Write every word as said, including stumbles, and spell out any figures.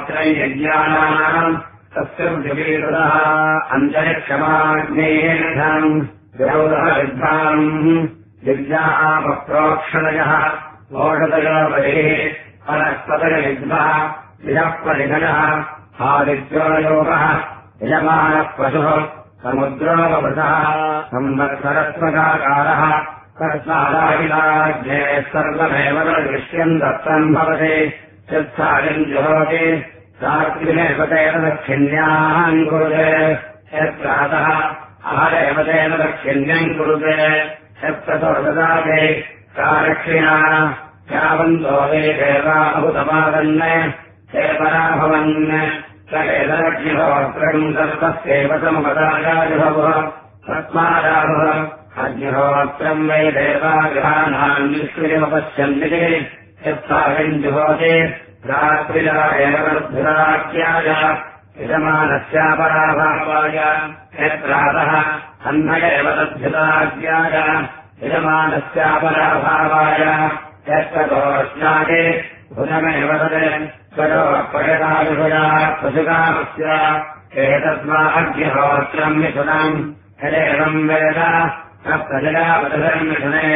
यज्ञानाम् तस्य विवेदः अन्तरिक्षमाग्नेयम् विरोधः विद्वान् यज्ञापप्रोक्षणयः ओषधयो बलिः परस्पतय विद्वः विदः परिगणः आदित्यो योगः यजमानः पशुः समुद्रोपवृतः संवत्सरत्मकाकारः कर्ताराहिलाज्ञे सर्वमेव दृश्यम् दत्तम् भवति यत्सायम् जुहोति रात्रिमेव तेन दक्षिण्याम् कुरुते यत्रातः आहरेव तेन दक्षिण्यम् कुरुते यत्ततो ददाति कारक्षिणा यावन्तो वे देवाहुतपादन् ते पराभवन् सकेतरग्निहोत्रम् दत्तस्यैव समपदायाजुभवः तस्मादाभः अग्निहोत्रम् वै देवागृहाणाम् निष्क्रियमपश्यन्ति यत्सायम् जुहोति रात्रिजा एव वर्धुराख्याय यजमानस्यापराभावाय यत्रातः अन्न एव तद्भुताज्ञाय यजमानस्यापराभावाय यत्ततोष्णाके भुजमेव तत् ततो प्रयताविषया पशुकामस्य एतस्मा अग्निहोत्रम् मिथुनम् यदेवम् वेद न प्रजया वदधर्मिथुने